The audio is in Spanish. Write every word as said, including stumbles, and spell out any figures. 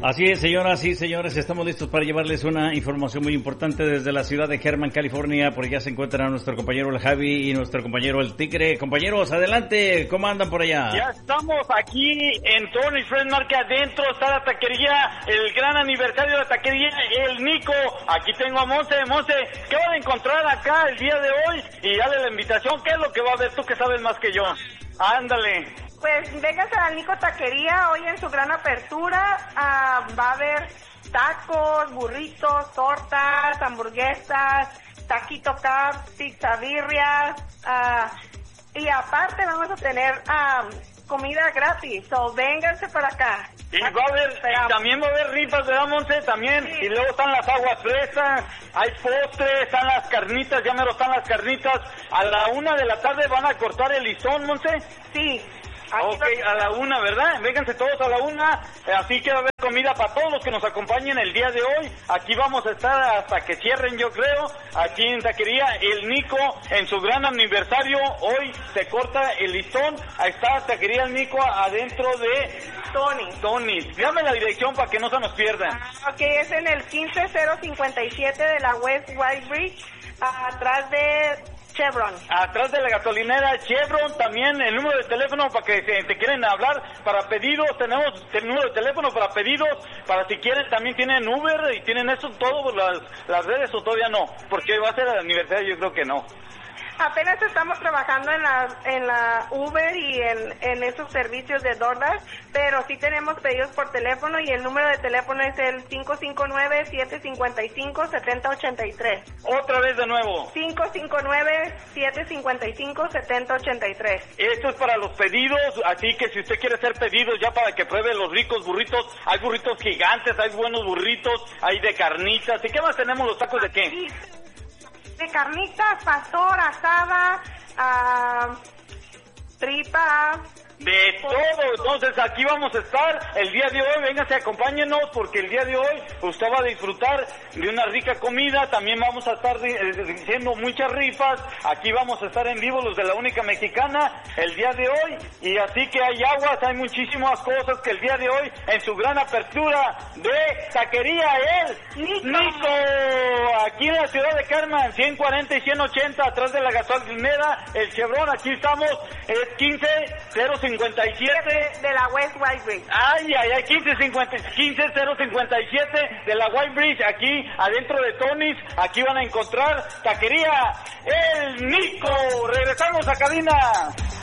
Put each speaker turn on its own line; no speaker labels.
Así es, señoras y señores, estamos listos para llevarles una información muy importante desde la ciudad de Herman, California. Por allá se encuentran nuestro compañero el Javi y nuestro compañero el Tigre. Compañeros, adelante, ¿cómo andan por allá?
Ya estamos aquí en Tony's Fresh Market, adentro está la taquería, el gran aniversario de la taquería, el Nico. Aquí tengo a Monse. Monse, ¿qué van a encontrar acá el día de hoy? Y dale la invitación, ¿qué es lo que va a ver tú que sabes más que yo? Ándale.
Pues véngase a la Nico Taquería, hoy en su gran apertura, uh, va a haber tacos, burritos, tortas, hamburguesas, taquito cup, pizza birrias, uh, y aparte vamos a tener uh, comida gratis, so vénganse para acá.
Y va a haber, y también va a haber rifas, ¿verdad, Monse? También, sí. Y luego están las aguas fresas, hay postres, están las carnitas, ya mero están las carnitas. A la una de la tarde van a cortar el listón, Monse.
Sí.
Ok, a la una, ¿verdad? Vénganse todos a la una, así que va a haber comida para todos los que nos acompañen el día de hoy. Aquí vamos a estar hasta que cierren, yo creo, aquí en Taquería El Nico, en su gran aniversario. Hoy se corta el listón, ahí está Taquería El Nico adentro de
Tony.
Tony. Dígame la dirección para que no se nos pierda.
Ok, es en el quince cero cincuenta y siete de la West White Bridge, atrás de Chevron.
Atrás de la gasolinera Chevron. También el número de teléfono para que te, te quieren hablar para pedidos. Tenemos el número de teléfono para pedidos. Para si quieren, también tienen Uber y tienen eso todo, las, las redes, o todavía no. Porque va a ser el aniversario, yo creo que no.
Apenas estamos trabajando en la en la Uber y en, en esos servicios de DoorDash, pero sí tenemos pedidos por teléfono y el número de teléfono es el cinco cinco nueve, siete cinco cinco, siete cero ocho tres.
Otra vez de nuevo.
cinco cinco nueve, siete cinco cinco, siete cero ocho tres.
Esto es para los pedidos, así que si usted quiere hacer pedidos ya para que pruebe los ricos burritos, hay burritos gigantes, hay buenos burritos, hay de carnitas. ¿Y qué más tenemos? ¿Los tacos de qué?
Sí. De carnitas, pastor, asada, uh, tripa.
De todo, entonces aquí vamos a estar el día de hoy, vénganse, acompáñenos, porque el día de hoy usted va a disfrutar de una rica comida, también vamos a estar diciendo muchas rifas, aquí vamos a estar en vivo los de la única mexicana el día de hoy, y así que hay aguas, hay muchísimas cosas que el día de hoy, en su gran apertura de Taquería El Nico, Nico aquí en la ciudad de Carmen, ciento cuarenta y ciento ochenta, atrás de la gasolinera, el Chevron, aquí estamos, es quince cero cincuenta y siete
de la West White Bridge.
Ay, ay, ay, quince cero cincuenta y siete de la White Bridge, aquí adentro de Tony's, aquí van a encontrar Taquería El Nico. Regresamos a cabina.